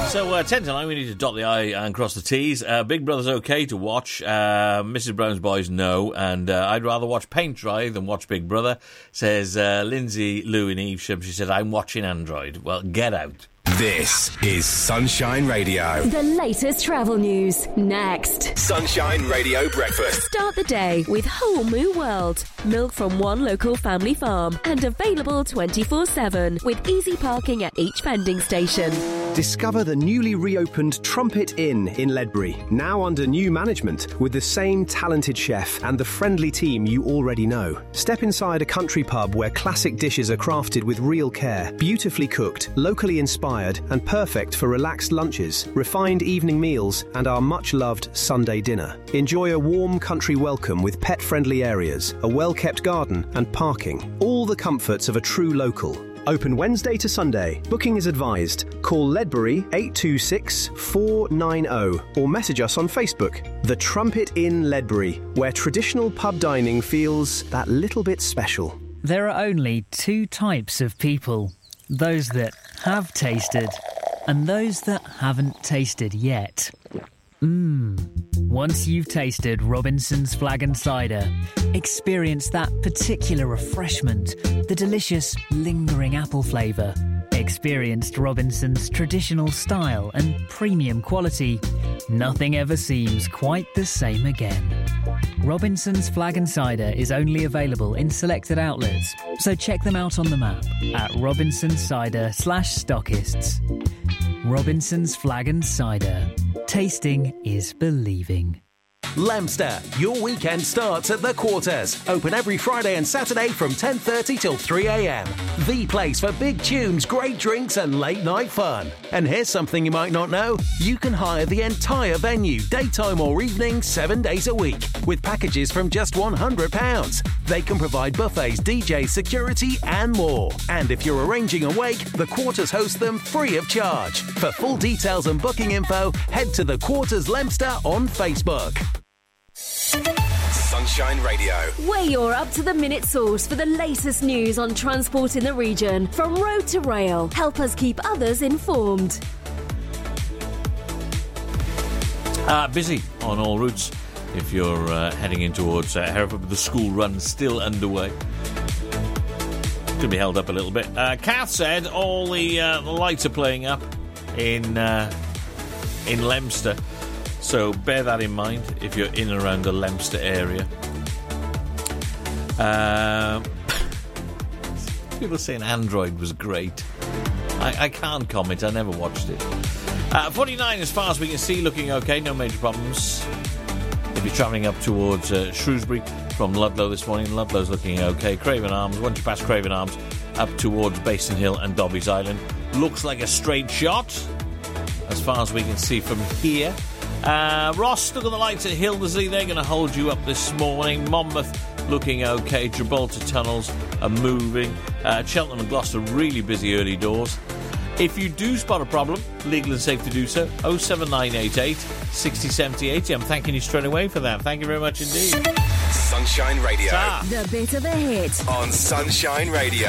So 10 to 9, we need to dot the I and cross the T's. Big Brother's okay to watch. Mrs. Brown's Boys, no. And I'd rather watch paint dry than watch Big Brother, says Lindsay, Lou and Evesham. She said, I'm watching Android. Well, get out. This is Sunshine Radio. The latest travel news, next. Sunshine Radio Breakfast. Start the day with Whole Moo World. Milk from one local family farm and available 24/7 with easy parking at each vending station. Discover the newly reopened Trumpet Inn in Ledbury, now under new management with the same talented chef and the friendly team you already know. Step inside a country pub where classic dishes are crafted with real care, beautifully cooked, locally inspired and perfect for relaxed lunches, refined evening meals and our much-loved Sunday dinner. Enjoy a warm country welcome with pet-friendly areas, a well-kept garden and parking. All the comforts of a true local. Open Wednesday to Sunday. Booking is advised. Call Ledbury 826 490 or message us on Facebook. The Trumpet Inn Ledbury, where traditional pub dining feels that little bit special. There are only two types of people. Those that have tasted and those that haven't tasted yet. Once you've tasted Robinson's Flag and Cider, experience that particular refreshment, the delicious, lingering apple flavour. Experienced Robinson's traditional style and premium quality. Nothing ever seems quite the same again. Robinson's Flag and Cider is only available in selected outlets, so check them out on the map at robinsoncider/stockists. Robinson's Flag and Cider. Tasting is believing. Leominster, your weekend starts at The Quarters. Open every Friday and Saturday from 10:30 till 3 a.m. The place for big tunes, great drinks and late night fun. And here's something you might not know. You can hire the entire venue, daytime or evening, 7 days a week, with packages from just £100. They can provide buffets, DJ, security and more. And if you're arranging a wake, The Quarters host them free of charge. For full details and booking info, head to The Quarters Leominster on Facebook. Sunshine Radio. We're your up-to-the-minute source for the latest news on transport in the region. From road to rail, help us keep others informed. Busy on all routes if you're heading in towards Hereford, but the school run still underway. Could be held up a little bit. Kath said all the lights are playing up in Leominster. So bear that in mind if you're in and around the Leominster area. People saying Android was great. I can't comment, I never watched it. 49 as far as we can see, looking okay, no major problems. If you're travelling up towards Shrewsbury from Ludlow this morning, Ludlow's looking okay. Craven Arms, once you pass Craven Arms, up towards Basin Hill and Dobbie's Island. Looks like a straight shot as far as we can see from here. Ross, look at the lights at Hildesley. They're going to hold you up this morning. Monmouth looking okay. Gibraltar tunnels are moving. Cheltenham and Gloucester really busy early doors. If you do spot a problem, legal and safe to do so. 07988 60 70 80. I'm thanking you straight away for that. Thank you very much indeed. Sunshine Radio. The bit of a hit On Sunshine Radio.